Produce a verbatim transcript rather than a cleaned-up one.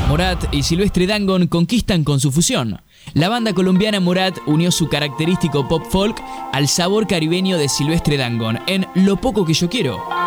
Morat y Silvestre Dangond conquistan con su fusión. La banda colombiana Morat unió su característico pop folk al sabor caribeño de Silvestre Dangond en Lo poco que yo quiero.